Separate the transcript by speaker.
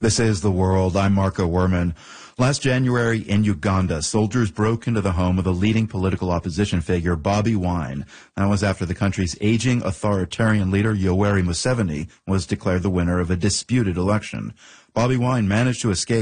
Speaker 1: This is The World. I'm Marco Werman. Last January in Uganda, soldiers broke into the home of the leading political opposition figure, Bobi Wine. That was after the country's aging authoritarian leader, Yoweri Museveni, was declared the winner of a disputed election. Bobi Wine managed to escape